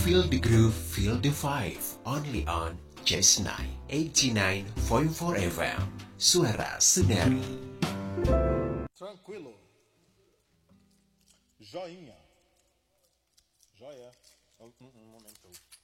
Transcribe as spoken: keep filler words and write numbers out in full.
Feel the groove, feel the vibe. Only on Just Night eighty-nine point four F M. Suara Sendiri. Tranquilo. Joinha. Joia. Só um, um momento.